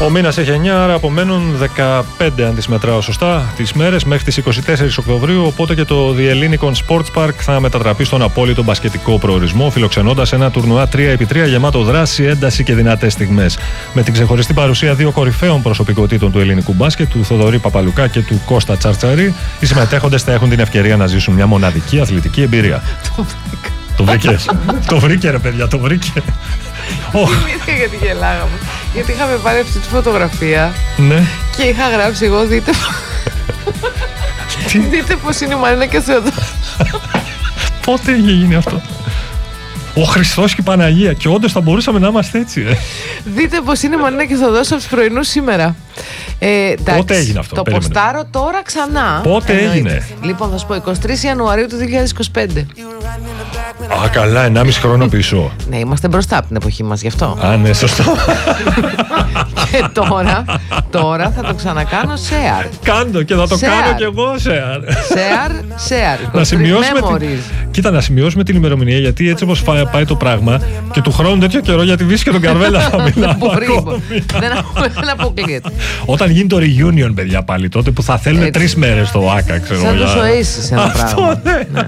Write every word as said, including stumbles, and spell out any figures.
Ο μήνας έχει εννιά, άρα απομένουν δεκαπέντε, αν τις μετράω σωστά, τις μέρες μέχρι τις είκοσι τέσσερις Οκτωβρίου. Οπότε και το The Ellinikon Sports Park θα μετατραπεί στον απόλυτο μπασκετικό προορισμό, φιλοξενώντας ένα τουρνουά τρία επί τρία γεμάτο δράση, ένταση και δυνατές στιγμές. Με την ξεχωριστή παρουσία δύο κορυφαίων προσωπικότητων του ελληνικού μπάσκετ, του Θοδωρή Παπαλουκά και του Κώστα Τσαρτσαρή, οι συμμετέχοντες θα έχουν την ευκαιρία να ζήσουν μια μοναδική αθλητική εμπειρία. Το βρήκες. Το βρήκε, ρε παιδιά, το βρήκε. Θυμήθηκα γιατί γελάγαμε. Γιατί είχαμε πάρει αυτή τη φωτογραφία. Ναι. Και είχα γράψει εγώ, δείτε. Δείτε πως είναι η Μαρίνα και ο Θεοδόρος. Πότε είχε γίνει αυτό? Ο Χριστός και η Παναγία. Και όντως θα μπορούσαμε να είμαστε έτσι. Ε. Δείτε πως είναι η Μαρίνα και ο Θεοδόρος από τους πρωινούς σήμερα. Ε, Πότε έγινε αυτό? Το περίμενε. ποστάρω τώρα ξανά. Πότε εννοείται. έγινε? Λοιπόν, θα σου πω εικοστή τρίτη Ιανουαρίου του δύο χιλιάδες είκοσι πέντε. Α, καλά, ενάμιση χρόνο πίσω. Ναι, είμαστε μπροστά από την εποχή μας, γι' αυτό. Α, ναι, σωστό. Και τώρα, τώρα θα το ξανακάνω share. Κάντο και θα το Share. κάνω κι εγώ share. Share, share. Να σημειώσουμε την... Κοίτα, να σημειώσουμε την ημερομηνία, γιατί έτσι όπως πάει το πράγμα και του χρόνου τέτοιο καιρό για τη Βύση και τον Καρβέλα θα μιλάμε. Δεν αποκλείεται. Όταν γίνει το reunion, παιδιά, πάλι τότε που θα θέλουν τρεις μέρες το ΆΚΑ, ξέρω. Σαν τους Oasis ένα πράγμα.